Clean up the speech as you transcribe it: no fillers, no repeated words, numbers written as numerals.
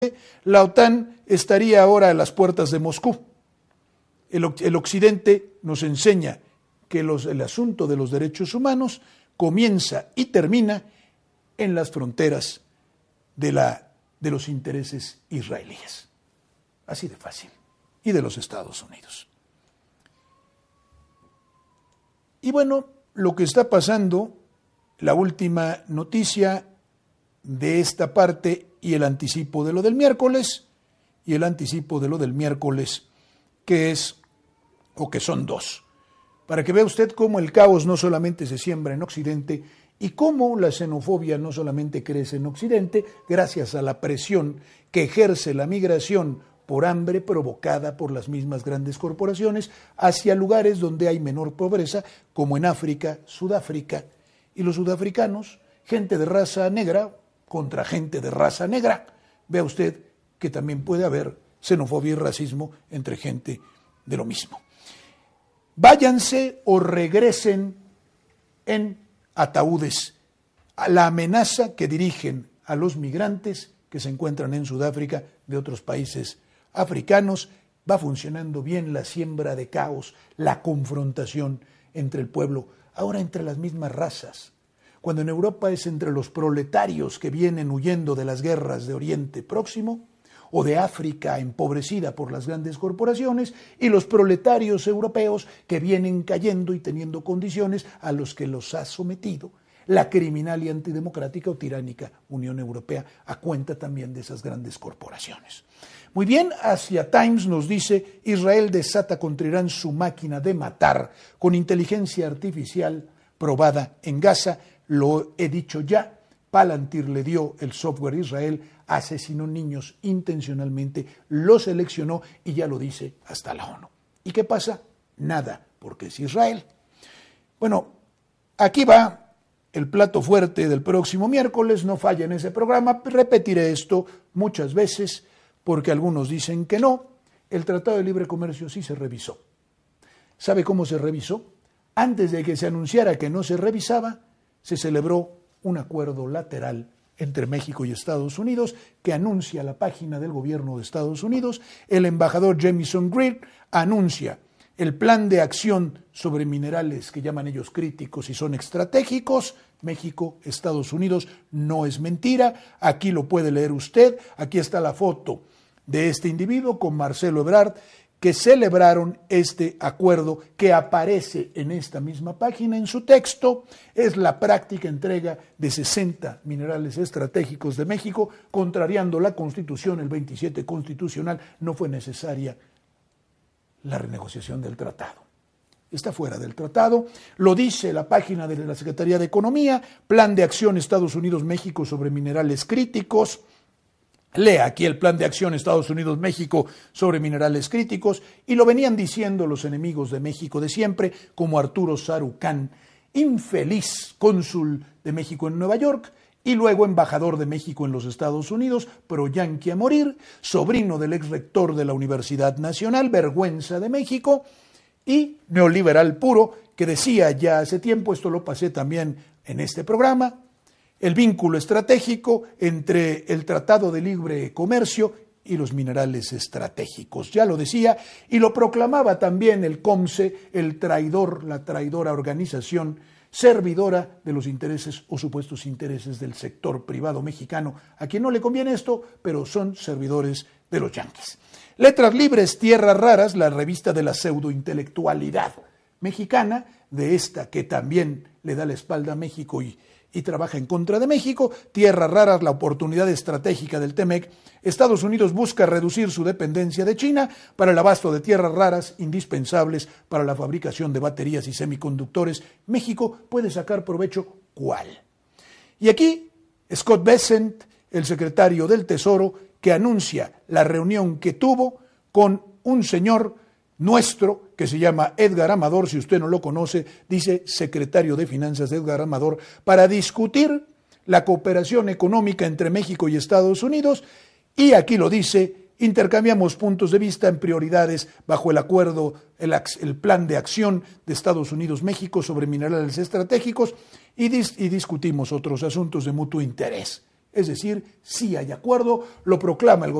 la OTAN estaría ahora a las puertas de Moscú. El Occidente nos enseña que el asunto de los derechos humanos comienza y termina en las fronteras de los intereses israelíes. Así de fácil. Y de los Estados Unidos. Y bueno, lo que está pasando, la última noticia de esta parte y el anticipo de lo del miércoles, que es, o que son dos, para que vea usted cómo el caos no solamente se siembra en Occidente y cómo la xenofobia no solamente crece en Occidente gracias a la presión que ejerce la migración por hambre provocada por las mismas grandes corporaciones hacia lugares donde hay menor pobreza, como en África, Sudáfrica, y los sudafricanos, gente de raza negra contra gente de raza negra. Vea usted que también puede haber xenofobia y racismo entre gente de lo mismo. Váyanse o regresen en ataúdes a la amenaza que dirigen a los migrantes que se encuentran en Sudáfrica de otros países africanos. Va funcionando bien la siembra de caos, la confrontación entre el pueblo, ahora entre las mismas razas. Cuando en Europa es entre los proletarios que vienen huyendo de las guerras de Oriente Próximo o de África empobrecida por las grandes corporaciones, y los proletarios europeos que vienen cayendo y teniendo condiciones a los que los ha sometido la criminal y antidemocrática o tiránica Unión Europea, a cuenta también de esas grandes corporaciones. Muy bien, Asia Times nos dice: Israel desata contra Irán su máquina de matar con inteligencia artificial probada en Gaza. Lo he dicho ya, Palantir le dio el software a Israel, asesinó niños intencionalmente, lo seleccionó y ya lo dice hasta la ONU. ¿Y qué pasa? Nada, porque es Israel. Bueno, aquí va el plato fuerte del próximo miércoles, no falla en ese programa, repetiré esto muchas veces porque algunos dicen que no. El Tratado de Libre Comercio sí se revisó. ¿Sabe cómo se revisó? Antes de que se anunciara que no se revisaba, se celebró un acuerdo lateral entre México y Estados Unidos que anuncia la página del gobierno de Estados Unidos. El embajador Jamieson Greer anuncia el plan de acción sobre minerales que llaman ellos críticos y son estratégicos. México, Estados Unidos, no es mentira. Aquí lo puede leer usted. Aquí está la foto de este individuo con Marcelo Ebrard, que celebraron este acuerdo que aparece en esta misma página en su texto. Es la práctica entrega de 60 minerales estratégicos de México, contrariando la Constitución, el 27 constitucional. No fue necesaria la renegociación del tratado. Está fuera del tratado, lo dice la página de la Secretaría de Economía, Plan de Acción Estados Unidos-México sobre minerales críticos. Lea aquí el Plan de Acción Estados Unidos-México sobre minerales críticos, y lo venían diciendo los enemigos de México de siempre, como Arturo Sarucán, infeliz cónsul de México en Nueva York, y luego embajador de México en los Estados Unidos, pro-yanqui a morir, sobrino del ex rector de la Universidad Nacional, vergüenza de México, y neoliberal puro, que decía ya hace tiempo, esto lo pasé también en este programa, el vínculo estratégico entre el Tratado de Libre Comercio y los minerales estratégicos. Ya lo decía y lo proclamaba también el COMCE, el traidor, la traidora organización servidora de los intereses o supuestos intereses del sector privado mexicano, a quien no le conviene esto, pero son servidores de los yanquis. Letras Libres, Tierras Raras, la revista de la pseudointelectualidad mexicana, de esta que también le da la espalda a México y trabaja en contra de México. Tierras Raras, la oportunidad estratégica del TEMEC. Estados Unidos busca reducir su dependencia de China para el abasto de tierras raras indispensables para la fabricación de baterías y semiconductores. México puede sacar provecho, ¿cuál? Y aquí Scott Bessent, el secretario del Tesoro, que anuncia la reunión que tuvo con un señor nuestro que se llama Edgar Amador, si usted no lo conoce, dice secretario de Finanzas de Edgar Amador, para discutir la cooperación económica entre México y Estados Unidos, y aquí lo dice: intercambiamos puntos de vista en prioridades bajo el acuerdo, el plan de acción de Estados Unidos-México sobre minerales estratégicos y discutimos otros asuntos de mutuo interés. Es decir, sí hay acuerdo, lo proclama el gobierno